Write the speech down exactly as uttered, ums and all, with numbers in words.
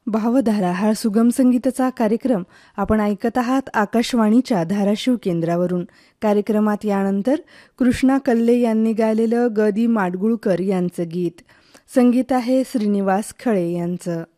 भावधारा हा सुगम संगीताचा कार्यक्रम आपण ऐकत आहात आकाशवाणीच्या धाराशिव केंद्रावरून. कार्यक्रमात यानंतर कृष्णा कल्ले यांनी गायलेलं ग दि माडगुळकर यांचं गीत. संगीत आहे श्रीनिवास खळे यांचं.